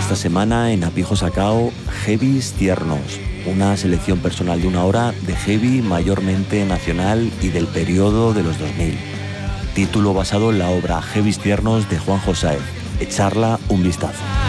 Esta semana en Apijo Sacao, Heavies Tiernos, una selección personal de una hora de heavy mayormente nacional y del periodo de los 2000. Título basado en la obra Heavies Tiernos de Juan Josáez. Echarla un vistazo.